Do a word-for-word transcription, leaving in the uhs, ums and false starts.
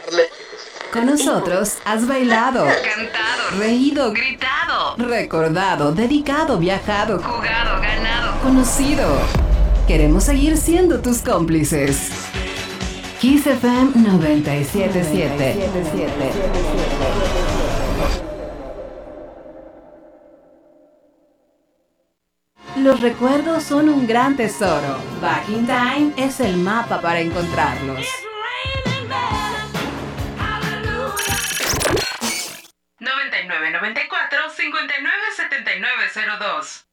Con nosotros has bailado, cantado, reído, gritado, recordado, dedicado, viajado, jugado, ganado, conocido. Queremos seguir siendo tus cómplices. Kiss F M noventa y siete punto siete. Los recuerdos son un gran tesoro. Back in Time es el mapa para encontrarlos. noventa y nueve noventa y cuatro cincuenta y nueve setenta y nueve cero dos.